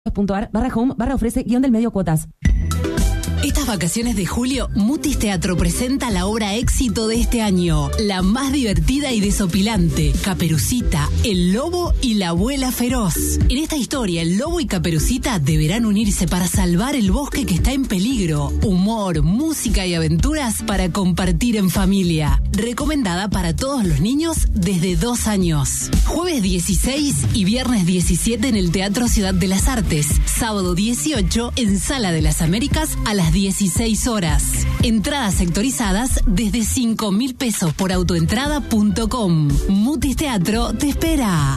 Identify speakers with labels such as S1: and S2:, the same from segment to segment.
S1: .ar/home/ofrece _del-medio cuotas.
S2: Estas vacaciones de julio, Mutis Teatro presenta la obra éxito de este año, la más divertida y desopilante, Caperucita, el lobo y la abuela feroz. En esta historia, el lobo y Caperucita deberán unirse para salvar el bosque que está en peligro. Humor, música y aventuras para compartir en familia. Recomendada para todos los niños desde 2 años. Jueves 16 y viernes 17 en el Teatro Ciudad de las Artes. Sábado 18 en Sala de las Américas a las 16 horas. Entradas sectorizadas desde 5.000 pesos por autoentrada.com. Mutis Teatro te espera.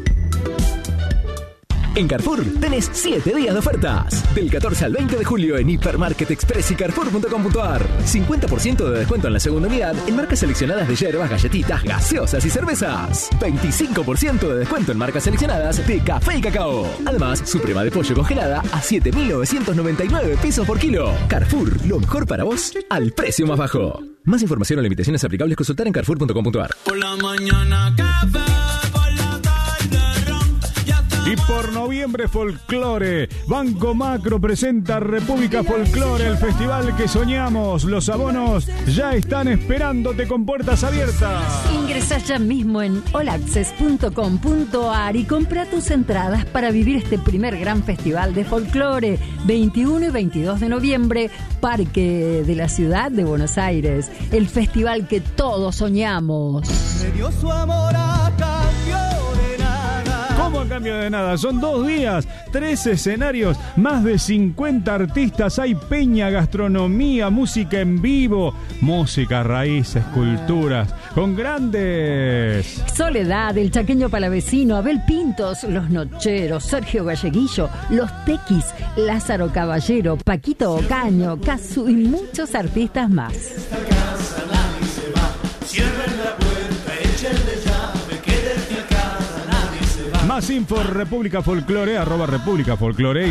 S3: En Carrefour tenés 7 días de ofertas. Del 14 al 20 de julio en Hipermarket Express y Carrefour.com.ar. 50% de descuento en la segunda unidad en marcas seleccionadas de hierbas, galletitas, gaseosas y cervezas. 25% de descuento en marcas seleccionadas de café y cacao. Además, suprema de pollo congelada a 7.999 pesos por kilo. Carrefour, lo mejor para vos al precio más bajo. Más información o limitaciones aplicables consultar en Carrefour.com.ar.
S4: Por la mañana café.
S5: Y por noviembre, folclore. Banco Macro presenta República Folclore, el festival que soñamos. Los abonos ya están esperándote con puertas abiertas.
S6: Ingresa ya mismo en allaccess.com.ar y compra tus entradas para vivir este primer gran festival de folclore. 21 y 22 de noviembre, Parque de la Ciudad de Buenos Aires. El festival que todos soñamos.
S4: Me dio su amor a cambio de nada.
S5: ¿Cómo a cambio de nada? Son 2 días, 3 escenarios, más de 50 artistas. Hay peña, gastronomía, música en vivo, música, raíces, culturas, con grandes.
S6: Soledad, el Chaqueño Palavecino, Abel Pintos, Los Nocheros, Sergio Galleguillo, Los Tequis, Lázaro Caballero, Paquito Ocaño, Casu y muchos artistas más.
S4: Esta casa nadie se va. Cierren la puerta, échenle llave, quédate acá, nadie se va.
S5: Más info, República Folclore, @República Folclore y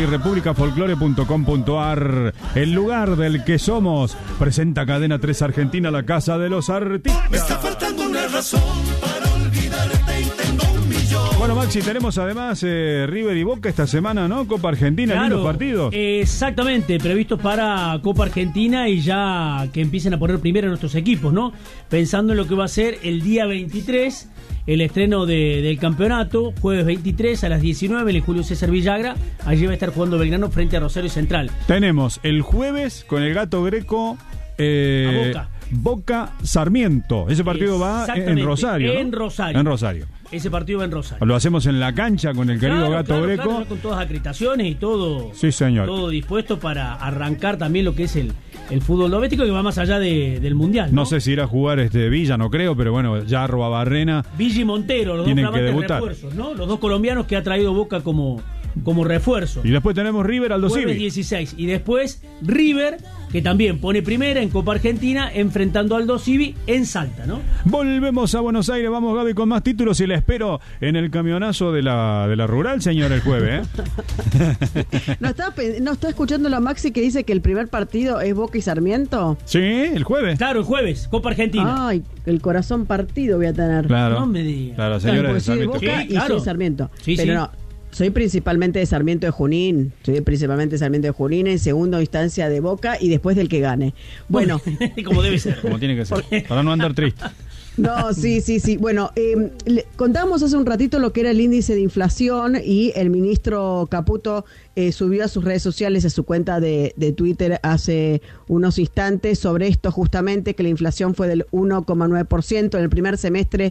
S5: republicafolclore.com.ar. El lugar del que somos. Presenta Cadena 3 Argentina, la casa de los artistas.
S4: Me está faltando una razón para olvidarte y tengo 1 millón.
S5: Bueno, Maxi, tenemos además River y Boca esta semana, ¿no? Copa Argentina,
S7: claro,
S5: lindos partidos.
S7: Exactamente, previstos para Copa Argentina y ya que empiecen a poner primero nuestros equipos, ¿no? Pensando en lo que va a ser el día 23, el estreno del campeonato, jueves 23 a las 19 en el Julio César Villagra. Allí va a estar jugando Belgrano frente a Rosario Central.
S5: Tenemos el jueves con el Gato Greco
S7: a
S5: Boca Sarmiento. Ese partido va en Rosario, ¿no?
S7: En Rosario.
S5: En Rosario.
S7: Ese partido va en Rosario.
S5: Lo hacemos en la cancha con el querido Gato Greco.
S7: Claro, con todas las acreditaciones y todo.
S5: Sí, señor.
S7: Todo dispuesto para arrancar también lo que es el fútbol doméstico, que va más allá del Mundial, ¿no?
S5: No sé si irá a jugar Villa, no creo, pero bueno, Yarro, Barrena.
S7: Villa y Montero, los dos flamantes refuerzos, ¿no? Los dos colombianos que ha traído Boca como refuerzo.
S5: Y después tenemos River Aldo Civi.
S7: Jueves 16. Y después River, que también pone primera en Copa Argentina, enfrentando a Aldo Civi en Salta, ¿no?
S5: Volvemos a Buenos Aires, vamos Gaby con más títulos y la espero en el camionazo de la rural, señor, el jueves,
S8: ¿No está escuchando la Maxi que dice que el primer partido es Boca y Sarmiento?
S5: Sí, el jueves.
S7: Claro, el jueves, Copa Argentina.
S8: Ay, el corazón partido voy a tener.
S5: Claro.
S7: No me digas.
S5: Claro, señora de
S8: soy de
S5: Sarmiento.
S8: Boca
S7: Sí,
S8: y
S7: claro.
S8: soy de Sarmiento.
S7: Sí,
S8: pero
S7: sí.
S8: no, soy principalmente de Sarmiento de Junín. En segunda instancia de Boca y después del que gane. Bueno.
S7: Como debe ser.
S5: Como tiene que ser, para no andar triste.
S8: No, sí. Bueno, contábamos hace un ratito lo que era el índice de inflación y el ministro Caputo subió a sus redes sociales, a su cuenta de Twitter hace unos instantes sobre esto justamente, que la inflación fue del 1,9%, en el primer semestre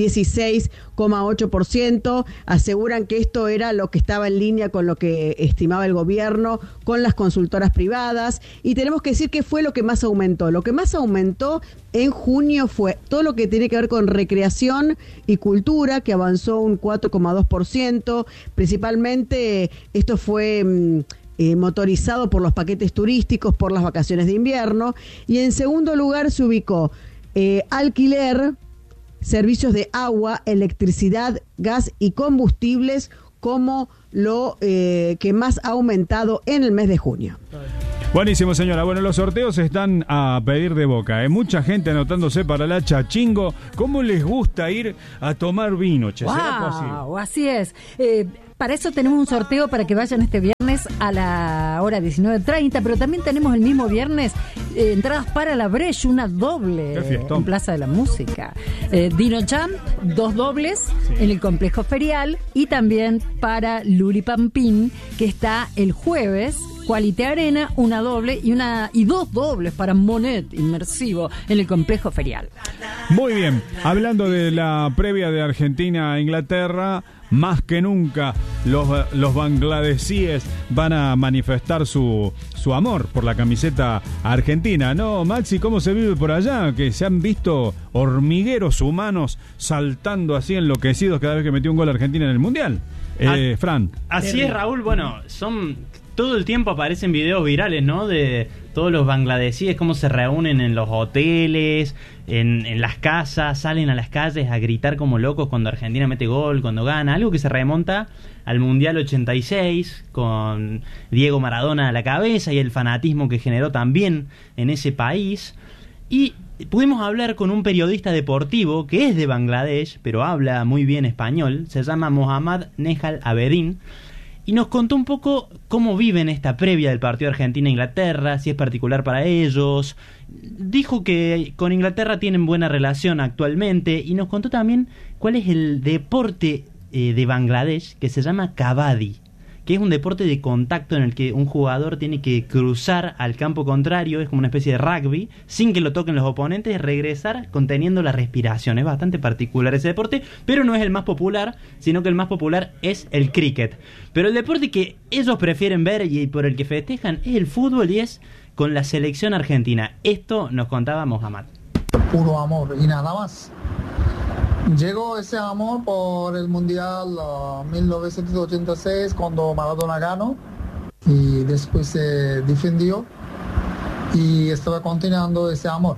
S8: 16,8%. Aseguran que esto era lo que estaba en línea con lo que estimaba el gobierno, con las consultoras privadas, y tenemos que decir que fue lo que más aumentó. Lo que más aumentó en junio fue todo lo que tiene que ver con recreación y cultura, que avanzó un 4,2%, principalmente esto fue motorizado por los paquetes turísticos, por las vacaciones de invierno, y en segundo lugar se ubicó alquiler, servicios de agua, electricidad, gas y combustibles como lo que más ha aumentado en el mes de junio.
S5: Buenísimo, señora. Bueno, los sorteos están a pedir de boca. Mucha gente anotándose para la Chachingo. ¿Cómo les gusta ir a tomar vino, che? ¿Será posible?
S6: Así es. para eso tenemos un sorteo para que vayan este viernes a la hora 19:30, pero también tenemos el mismo viernes entradas para la Breche, una doble en Plaza de la Música. Dino Champ, 2 dobles en el complejo ferial, y también para Luli Pampín, que está el jueves, Quality Arena, una doble y 2 dobles para Monet inmersivo en el complejo ferial.
S5: Muy bien, hablando de la previa de Argentina a Inglaterra, más que nunca los bangladesíes van a manifestar su amor por la camiseta argentina, ¿no, Maxi? ¿Cómo se vive por allá? Que se han visto hormigueros humanos saltando así enloquecidos cada vez que metió un gol Argentina en el Mundial. Fran.
S1: Así es, Raúl. Bueno, todo el tiempo aparecen videos virales, ¿no? De todos los bangladesíes, cómo se reúnen en los hoteles, en las casas, salen a las calles a gritar como locos cuando Argentina mete gol, cuando gana. Algo que se remonta al Mundial 86, con Diego Maradona a la cabeza y el fanatismo que generó también en ese país. Y pudimos hablar con un periodista deportivo que es de Bangladesh, pero habla muy bien español. Se llama Mohammad Nehal Abedin. Y nos contó un poco cómo viven esta previa del partido Argentina-Inglaterra, si es particular para ellos. Dijo que con Inglaterra tienen buena relación actualmente, y nos contó también cuál es el deporte de Bangladesh, que se llama kabaddi, que es un deporte de contacto en el que un jugador tiene que cruzar al campo contrario, es como una especie de rugby, sin que lo toquen los oponentes, y regresar conteniendo la respiración. Es bastante particular ese deporte, pero no es el más popular, sino que el más popular es el cricket. Pero el deporte que ellos prefieren ver y por el que festejan es el fútbol, y es con la selección argentina. Esto nos contaba Mohammad.
S9: Puro amor y nada más. Llegó ese amor por el Mundial 1986, cuando Maradona ganó y después se defendió, y estaba continuando ese amor.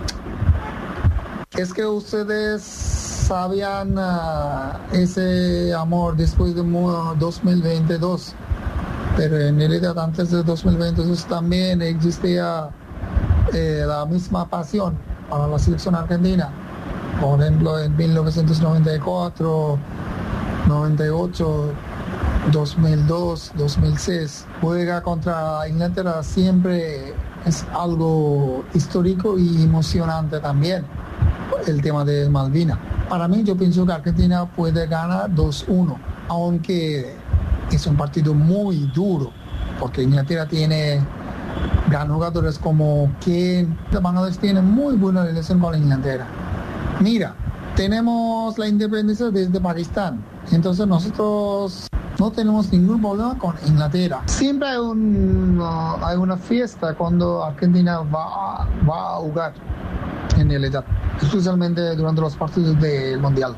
S9: Es que ustedes sabían ese amor después de 2022, pero en realidad antes de 2022 también existía la misma pasión para la selección argentina. Por ejemplo, en 1994, 98, 2002, 2006, juega contra Inglaterra, siempre es algo histórico y emocionante también, el tema de Malvinas. Para mí, yo pienso que Argentina puede ganar 2-1, aunque es un partido muy duro, porque Inglaterra tiene grandes jugadores como Kane. Bangladesh tiene muy buena relación con Inglaterra. Mira, tenemos la independencia desde Pakistán, entonces nosotros no tenemos ningún problema con Inglaterra. Siempre hay una fiesta cuando Argentina va a jugar, en realidad, especialmente durante los partidos del Mundial.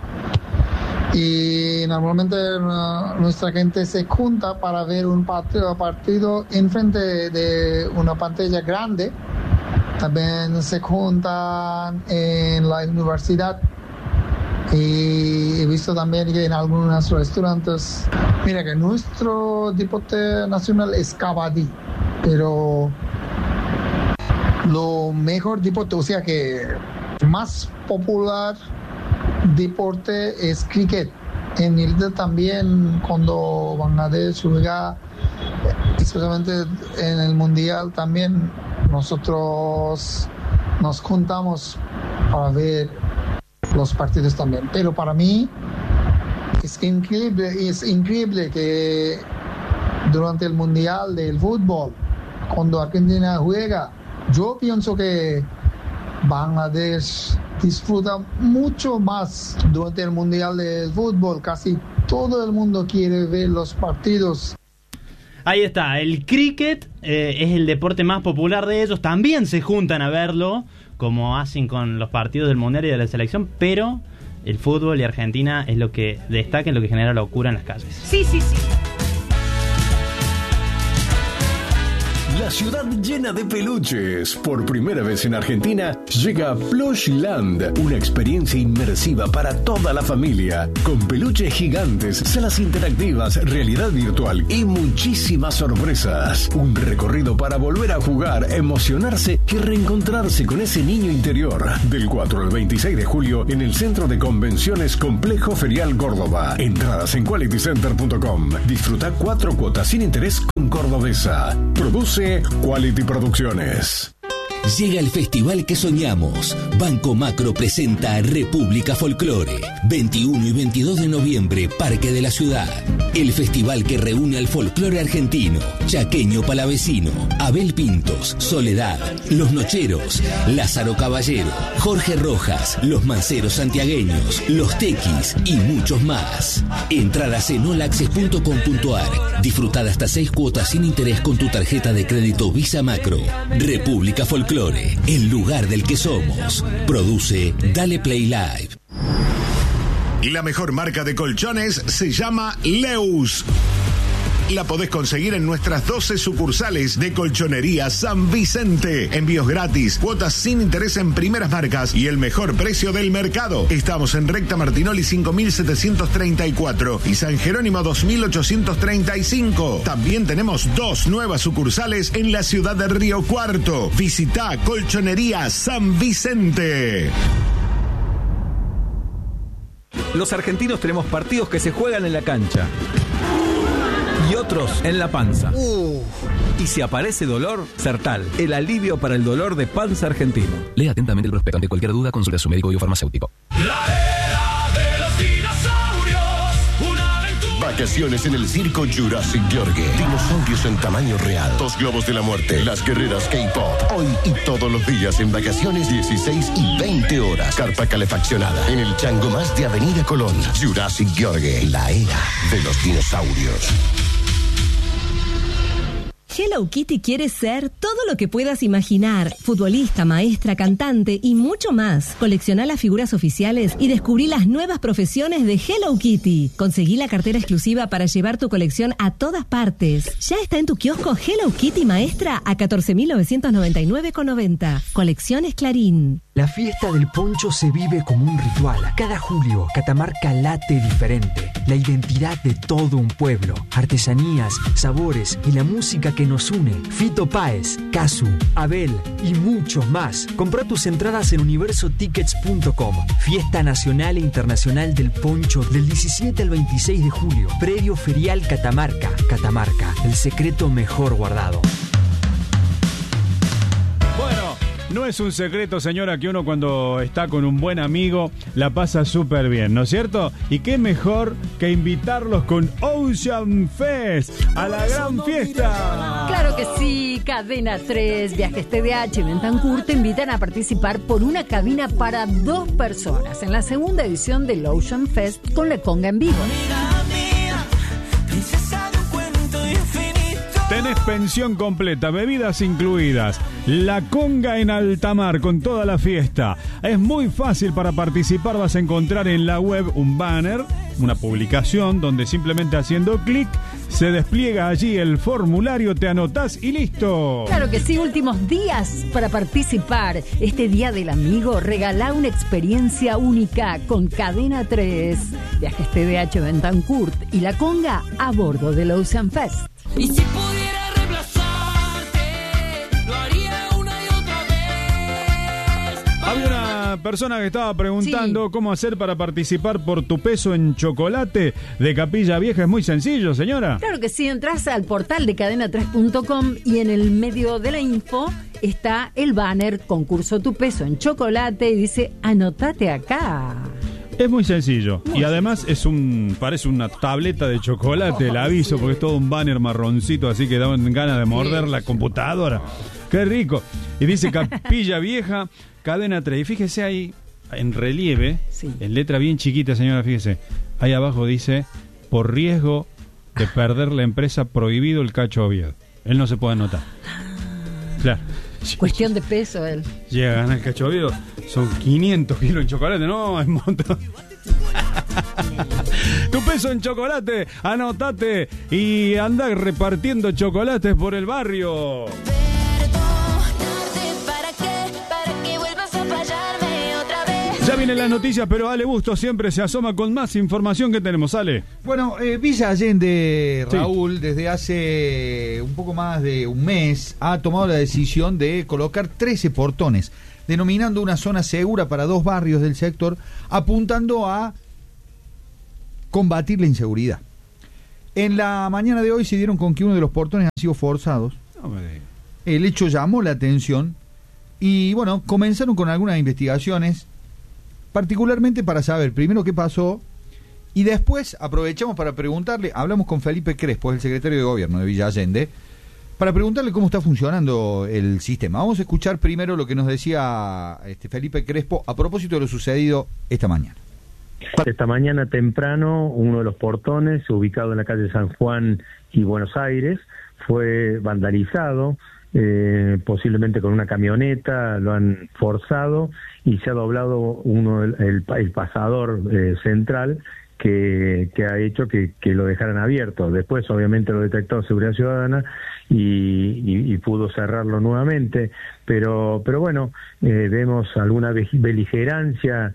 S9: Y normalmente nuestra gente se junta para ver un partido enfrente de una pantalla grande. También se juntan en la universidad, y he visto también que en algunos restaurantes. Mira que nuestro deporte nacional es kabaddi, pero lo mejor deporte, o sea que más popular deporte es cricket. En Irlanda también, cuando Bangladesh juega, especialmente en el Mundial, también nosotros nos juntamos para ver los partidos también. Pero para mí es increíble que durante el Mundial del Fútbol, cuando Argentina juega, yo pienso que Bangladesh disfruta mucho más durante el Mundial del Fútbol. Casi todo el mundo quiere ver los partidos.
S1: Ahí está, el cricket es el deporte más popular de ellos. También se juntan a verlo, como hacen con los partidos del Mundial y de la selección, pero el fútbol y Argentina es lo que destaca, es lo que genera locura en las calles.
S2: Sí.
S3: La ciudad llena de peluches. Por primera vez en Argentina llega Plushland, una experiencia inmersiva para toda la familia, con peluches gigantes, salas interactivas, realidad virtual y muchísimas sorpresas. Un recorrido para volver a jugar, emocionarse
S10: que reencontrarse con ese niño interior. Del 4 al 26 de julio en el Centro de Convenciones Complejo Ferial Córdoba. Entradas en qualitycenter.com. Disfruta 4 cuotas sin interés con Cordobesa. Produce Quality Producciones.
S11: Llega el festival que soñamos. Banco Macro presenta República Folclore. 21 y 22 de noviembre, Parque de la Ciudad. El festival que reúne al folclore argentino, chaqueño palavecino, Abel Pintos, Soledad, Los Nocheros, Lázaro Caballero, Jorge Rojas, Los Manceros santiagueños, Los Tequis y muchos más. Entradas en olaccess.com.ar. Disfrutad hasta 6 cuotas sin interés con tu tarjeta de crédito Visa Macro. República Folclore, el lugar del que somos. Produce Dale Play Live.
S12: La mejor marca de colchones se llama Leus. La podés conseguir en nuestras 12 sucursales de Colchonería San Vicente. Envíos gratis, cuotas sin interés en primeras marcas y el mejor precio del mercado. Estamos en Recta Martinoli 5734 y San Jerónimo 2835. También tenemos 2 nuevas sucursales en la ciudad de Río Cuarto. Visita Colchonería San Vicente.
S13: Los argentinos tenemos partidos que se juegan en la cancha y otros en la panza. Y si aparece dolor, Sertal, el alivio para el dolor de panza argentino.
S3: Lea atentamente el prospecto. Ante cualquier duda, consulte a su médico o farmacéutico.
S4: La era de los dinosaurios, una aventura.
S12: Vacaciones en el circo Jurassic Gheorghe. Dinosaurios en tamaño real. 2 globos de la muerte. Las guerreras K-pop. Hoy y todos los días en vacaciones, 16 y 20 horas. Carpa calefaccionada. En el Chango Más de Avenida Colón. Jurassic Gheorghe. La era de los dinosaurios.
S14: Hello Kitty quiere ser todo lo que puedas imaginar. Futbolista, maestra, cantante y mucho más. Colecciona las figuras oficiales y descubrí las nuevas profesiones de Hello Kitty. Conseguí la cartera exclusiva para llevar tu colección a todas partes. Ya está en tu kiosco Hello Kitty Maestra a 14.999,90. Colecciones Clarín.
S15: La fiesta del poncho se vive como un ritual. Cada julio, Catamarca late diferente. La identidad de todo un pueblo. Artesanías, sabores y la música que nos une. Fito Páez, Casu, Abel y muchos más. Compra tus entradas en universotickets.com. Fiesta Nacional e Internacional del Poncho del 17 al 26 de julio. Predio Ferial Catamarca. Catamarca, el secreto mejor guardado.
S5: No es un secreto, señora, que uno cuando está con un buen amigo la pasa súper bien, ¿no es cierto? Y qué mejor que invitarlos con Ocean Fest a la gran fiesta.
S6: Claro que sí, Cadena 3, Viajes TDH y Bentancur te invitan a participar por una cabina para 2 personas en la segunda edición del Ocean Fest con La Conga en vivo.
S5: Tenés pensión completa, bebidas incluidas, La Conga en alta mar con toda la fiesta. Es muy fácil para participar, vas a encontrar en la web un banner, una publicación donde simplemente haciendo clic se despliega allí el formulario, te anotás y listo.
S6: Claro que sí, últimos días para participar. Este Día del Amigo, regalá una experiencia única con Cadena 3, Viajes TDH Bentancur y La Conga a bordo del Ocean Fest.
S4: Y si pudiera reemplazarte, lo haría una y otra vez.
S5: Había una persona que estaba preguntando cómo hacer para participar por tu peso en chocolate de Capilla Vieja. Es muy sencillo, señora.
S6: Claro que sí, entras al portal de cadena3.com y en el medio de la info está el banner concurso Tu Peso en Chocolate y dice anótate acá.
S5: Es muy sencillo y además parece una tableta de chocolate, el aviso, porque es todo un banner marroncito, así que dan ganas de morder la computadora. ¡Qué rico! Y dice Capilla Vieja, Cadena 3. Y fíjese ahí, en relieve, en letra bien chiquita, señora, fíjese, ahí abajo dice, por riesgo de perder la empresa, prohibido el Cacho Oviedo. Él no se puede anotar. Claro.
S6: Cuestión de peso, él.
S5: Llega a ganar el Cacho Oviedo, son 500 kilos en chocolate, no, es un montón. Tu peso en chocolate, anótate y anda repartiendo chocolates por el barrio. Ya vienen las noticias, pero Ale Busto siempre se asoma con más información que tenemos. Ale.
S16: Bueno, Villa Allende, Raúl, desde hace un poco más de un mes, ha tomado la decisión de colocar 13 portones, denominando una zona segura para 2 barrios del sector, apuntando a combatir la inseguridad. En la mañana de hoy se dieron con que uno de los portones ha sido forzados. El hecho llamó la atención y, bueno, comenzaron con algunas investigaciones, particularmente para saber primero qué pasó y después aprovechamos para preguntarle, hablamos con Felipe Crespo, el secretario de Gobierno de Villa Allende, para preguntarle cómo está funcionando el sistema. Vamos a escuchar primero lo que nos decía Felipe Crespo a propósito de lo sucedido esta mañana.
S17: Esta mañana temprano, uno de los portones, ubicado en la calle San Juan y Buenos Aires, fue vandalizado, posiblemente con una camioneta, lo han forzado y se ha doblado el pasador central que ha hecho que lo dejaran abierto. Después, obviamente, lo detectó Seguridad Ciudadana y pudo cerrarlo nuevamente, pero bueno, vemos alguna beligerancia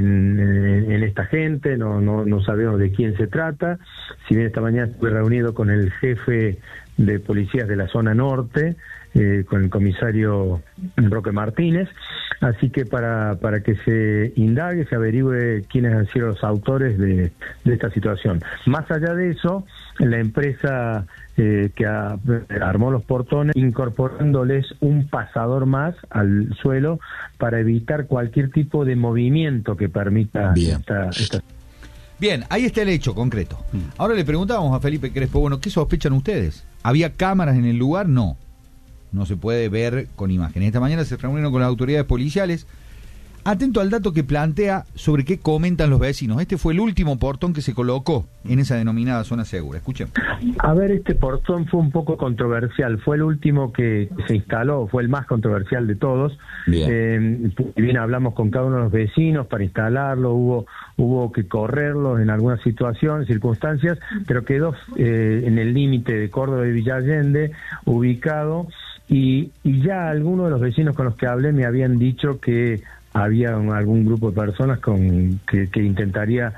S17: en esta gente, no sabemos de quién se trata. Si bien esta mañana estuve reunido con el jefe de policías de la zona norte, con el comisario Roque Martínez, así que para que se indague, se averigüe quiénes han sido los autores de esta situación. Más allá de eso, la empresa que armó los portones, incorporándoles un pasador más al suelo para evitar cualquier tipo de movimiento que permita esta...
S16: Bien, ahí está el hecho concreto. Ahora le preguntábamos a Felipe Crespo, bueno, ¿qué sospechan ustedes? ¿Había cámaras en el lugar? No se puede ver con imágenes. Esta mañana se reunieron con las autoridades policiales. Atento al dato que plantea sobre qué comentan los vecinos. Este fue el último portón que se colocó en esa denominada zona segura. Escuchen.
S17: A ver, este portón fue un poco controversial. Fue el último que se instaló, fue el más controversial de todos. Bien, hablamos con cada uno de los vecinos para instalarlo, hubo que correrlos en algunas circunstancias, pero quedó en el límite de Córdoba y Villa Allende, ubicado, y ya algunos de los vecinos con los que hablé me habían dicho que había algún grupo de personas que intentaría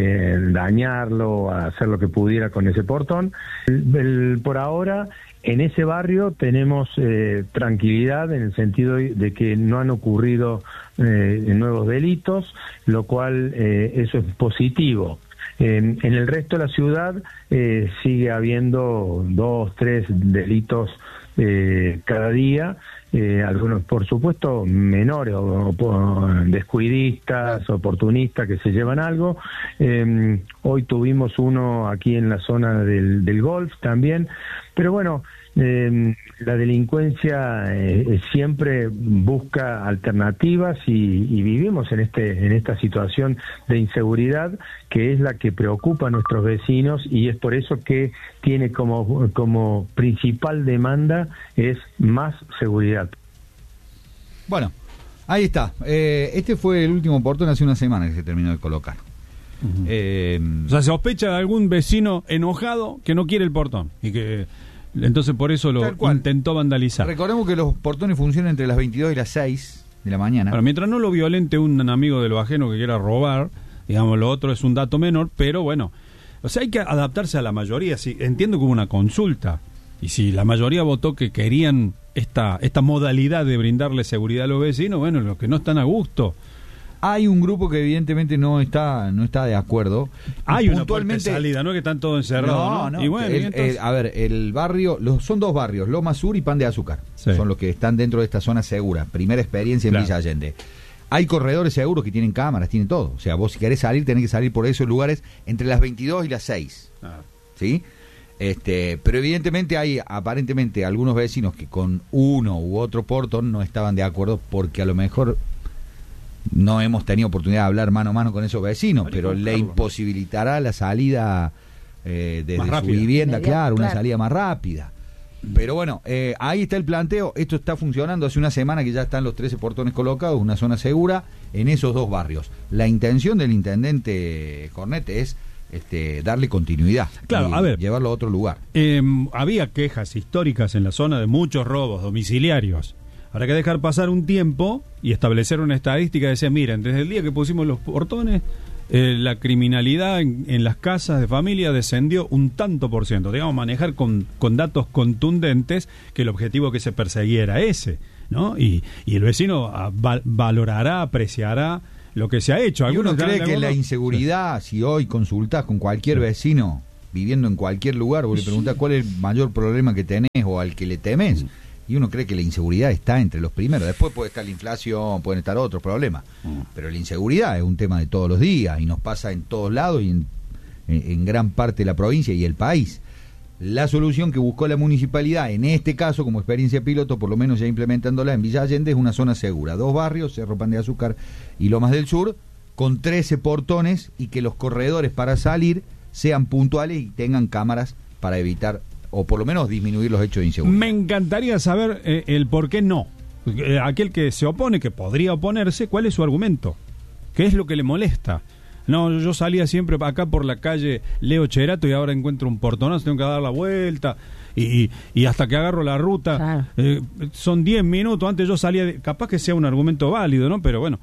S17: dañarlo, hacer lo que pudiera con ese portón. Por ahora, en ese barrio tenemos tranquilidad en el sentido de que no han ocurrido nuevos delitos, lo cual eso es positivo. En el resto de la ciudad sigue habiendo 2, 3 delitos cada día, algunos por supuesto menores o descuidistas, oportunistas que se llevan algo. Hoy tuvimos uno aquí en la zona del Golf también, pero bueno, la delincuencia siempre busca alternativas y vivimos en esta situación de inseguridad que es la que preocupa a nuestros vecinos y es por eso que tiene como principal demanda es más seguridad.
S16: Bueno, ahí está. Este fue el último portón hace una semana que se terminó de colocar.
S5: O sea, se sospecha de algún vecino enojado que no quiere el portón y que entonces por eso lo intentó vandalizar.
S16: Recordemos que los portones funcionan entre las 22 y las 6 de la mañana.
S5: Ahora, mientras no lo violente un amigo de lo ajeno que quiera robar, digamos, lo otro es un dato menor, pero bueno, o sea, hay que adaptarse a la mayoría. Sí, entiendo que hubo una consulta y si la mayoría votó que querían esta modalidad de brindarle seguridad a los vecinos, bueno, los que no están a gusto.
S16: Hay un grupo que evidentemente no está de acuerdo.
S5: Hay una puerta de salida, no que están todos encerrados.
S16: No.
S5: Y bueno,
S16: a ver, el barrio, son 2 barrios, Loma Sur y Pan de Azúcar. Sí. Son los que están dentro de esta zona segura. Primera experiencia en Villa Allende. Hay corredores seguros que tienen cámaras, tienen todo. O sea, vos si querés salir, tenés que salir por esos lugares entre las 22 y las 6. ¿Sí? Pero evidentemente hay aparentemente algunos vecinos que con uno u otro portón no estaban de acuerdo porque a lo mejor no hemos tenido oportunidad de hablar mano a mano con esos vecinos, pero le imposibilitará la salida desde su vivienda, claro, una salida más rápida. Pero bueno, ahí está el planteo. Esto está funcionando hace una semana que ya están los 13 portones colocados, una zona segura en esos 2 barrios. La intención del intendente Cornet es darle continuidad,
S5: claro, a ver,
S16: llevarlo a otro lugar.
S5: Había quejas históricas en la zona de muchos robos domiciliarios Habrá que dejar pasar un tiempo y establecer una estadística de decir, miren, desde el día que pusimos los portones, la criminalidad en las casas de familia descendió un tanto por ciento. Digamos, manejar con datos contundentes que el objetivo que se perseguía era ese, ¿no? Y el vecino valorará, apreciará lo que se ha hecho.
S16: ¿Y uno cree que la inseguridad, si hoy consultás con cualquier vecino viviendo en cualquier lugar, vos le preguntás cuál es el mayor problema que tenés o al que le temes, y uno cree que la inseguridad está entre los primeros? Después puede estar la inflación, pueden estar otros problemas, pero la inseguridad es un tema de todos los días y nos pasa en todos lados y en gran parte de la provincia y el país. La solución que buscó la municipalidad, en este caso como experiencia piloto, por lo menos ya implementándola en Villa Allende, es una zona segura. 2 barrios, Cerro Pan de Azúcar y Lomas del Sur, con 13 portones, y que los corredores para salir sean puntuales y tengan cámaras para evitar o por lo menos disminuir los hechos de inseguridad.
S5: Me encantaría saber el por qué no. Aquel que se opone, que podría oponerse, ¿cuál es su argumento? ¿Qué es lo que le molesta? No, yo salía siempre acá por la calle Leo Cherato y ahora encuentro un portonazo, tengo que dar la vuelta y hasta que agarro la ruta, son 10 minutos, antes yo salía, capaz que sea un argumento válido, ¿no? Pero bueno,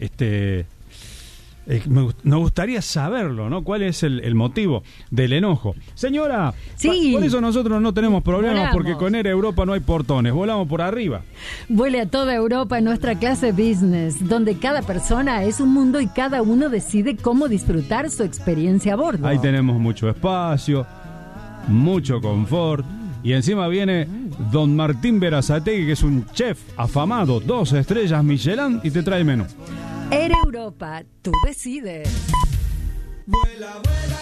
S5: nos gustaría saberlo, ¿no? ¿Cuál es el motivo del enojo? Señora,
S6: sí,
S5: por eso nosotros no tenemos problemas,
S6: volamos.
S5: porque con Air Europa no hay portones, volamos por arriba.
S6: Vuele a toda Europa en nuestra clase business, donde cada persona es un mundo y cada uno decide cómo disfrutar su experiencia a bordo.
S5: Ahí tenemos mucho espacio, mucho confort, y encima viene don Martín Berazategui, que es un chef afamado, 2 estrellas Michelin, y te trae menú.
S6: Air Europa, tú decides.
S4: Vuela, vuela.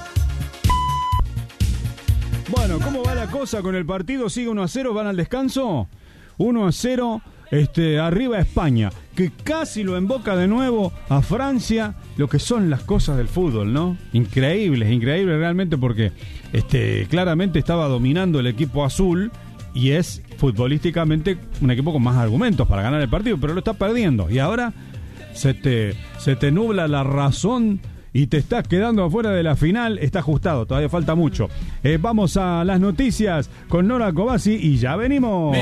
S5: Bueno, ¿cómo va la cosa con el partido? ¿Sigue 1-0? ¿Van al descanso? 1-0, arriba España, que casi lo emboca de nuevo a Francia. Lo que son las cosas del fútbol, ¿no? Increíble realmente, porque claramente estaba dominando el equipo azul y es futbolísticamente un equipo con más argumentos para ganar el partido, pero lo está perdiendo. Y ahora se te nubla la razón y te estás quedando afuera de la final. Está ajustado, todavía falta mucho. Vamos a las noticias con Nora Cobasi y ya venimos.